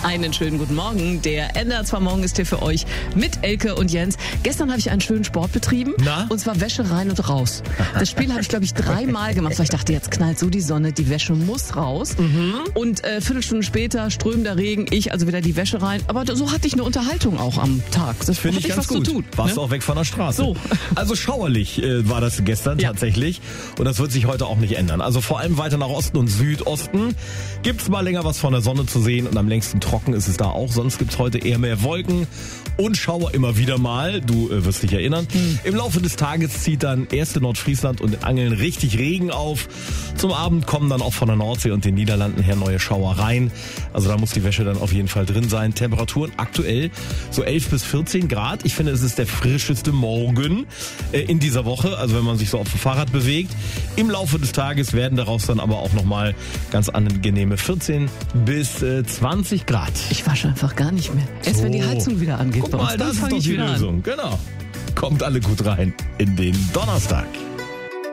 Einen schönen guten Morgen. Der NDR 2 Morgen ist hier für euch mit Elke und Jens. Gestern habe ich einen schönen Sport betrieben. Na? Und zwar Wäsche rein und raus. Das Spiel habe ich, glaube ich, 3-mal gemacht, weil ich dachte, jetzt knallt so die Sonne, die Wäsche muss raus. Und Viertelstunde später strömender Regen, ich also wieder die Wäsche rein. Aber so hatte ich eine Unterhaltung auch am Tag. Das Finde ich ganz gut. Warst du auch weg von der Straße. So. Also schauerlich war das gestern tatsächlich. Und das wird sich heute auch nicht ändern. Also vor allem weiter nach Osten und Südosten gibt's mal länger was von der Sonne zu sehen. Und am längsten trocken ist es da auch. Sonst gibt's heute eher mehr Wolken und Schauer immer wieder mal. Du wirst dich erinnern. Im Laufe des Tages zieht dann erst in Nordfriesland und in Angeln richtig Regen auf. Zum Abend kommen dann auch von der Nordsee und den Niederlanden her neue Schauer rein. Also da muss die Wäsche dann auf jeden Fall drin sein. Temperaturen aktuell so 11 bis 14 Grad. Ich finde, es ist der frischeste Morgen in dieser Woche. Also wenn man sich so auf dem Fahrrad bewegt. Im Laufe des Tages werden daraus dann aber auch nochmal ganz angenehme 14 bis 20 Grad. Ich wasche einfach gar nicht mehr. Erst wenn die Heizung wieder angeht. Guck mal, das ist doch die Lösung. Genau. Kommt alle gut rein in den Donnerstag.